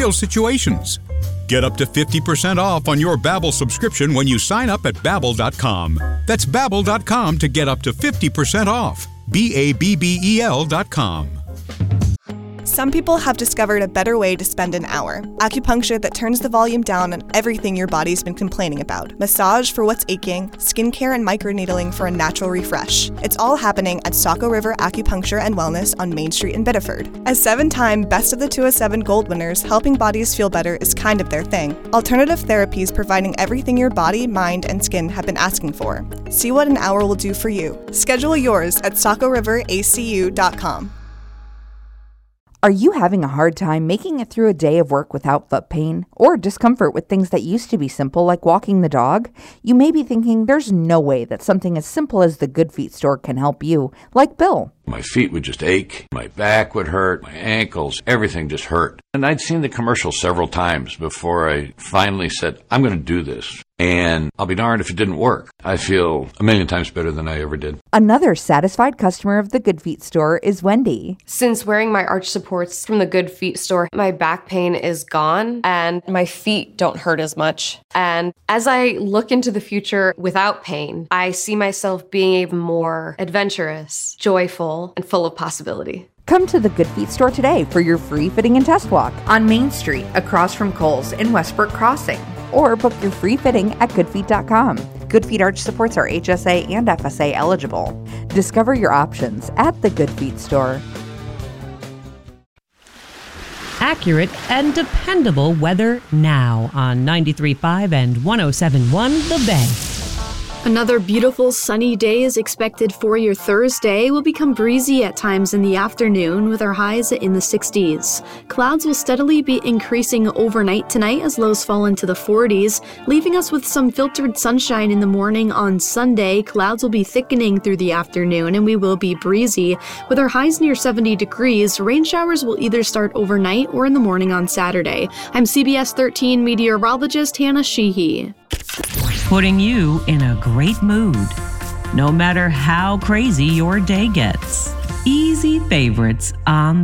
real situations. Get up to 50% off on your Babbel subscription when you sign up at Babbel.com. That's Babbel.com to get up to 50% off. Babbel.com. Some people have discovered a better way to spend an hour. Acupuncture that turns the volume down on everything your body's been complaining about. Massage for what's aching, skincare and microneedling for a natural refresh. It's all happening at Saco River Acupuncture and Wellness on Main Street in Biddeford. As 7-time Best of the 207 Gold winners, helping bodies feel better is kind of their thing. Alternative therapies providing everything your body, mind, and skin have been asking for. See what an hour will do for you. Schedule yours at SacoRiverACU.com. Are you having a hard time making it through a day of work without foot pain or discomfort with things that used to be simple like walking the dog? You may be thinking there's no way that something as simple as the Good Feet store can help you, like Bill. My feet would just ache, my back would hurt, my ankles, everything just hurt. And I'd seen the commercial several times before I finally said, I'm going to do this. And I'll be darned if it didn't work. I feel a million times better than I ever did. Another satisfied customer of the Good Feet store is Wendy. Since wearing my arch supports from the Good Feet store, my back pain is gone and my feet don't hurt as much. And as I look into the future without pain, I see myself being even more adventurous, joyful, and full of possibility. Come to the Good Feet store today for your free fitting and test walk on Main Street across from Kohl's in Westbrook Crossing. Or book your free fitting at goodfeet.com. Good Feet arch supports are HSA and FSA eligible. Discover your options at the Good Feet store. Accurate and dependable weather now on 93.5 and 107.1 The Bay. Another beautiful sunny day is expected for your Thursday. Will become breezy at times in the afternoon with our highs in the 60s. Clouds will steadily be increasing overnight tonight as lows fall into the 40s, leaving us with some filtered sunshine in the morning on Sunday. Clouds will be thickening through the afternoon and we will be breezy with our highs near 70 degrees. Rain showers will either start overnight or in the morning on Saturday. I'm CBS 13 meteorologist Hannah Sheehy. Putting you in a great mood, no matter how crazy your day gets. Easy favorites on